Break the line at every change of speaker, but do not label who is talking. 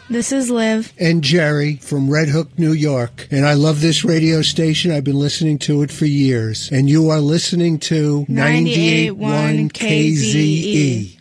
This is Liv.
And Jerry from Red Hook, New York. And I love this radio station. I've been listening to it for years. And you are listening to 98.1 KZE.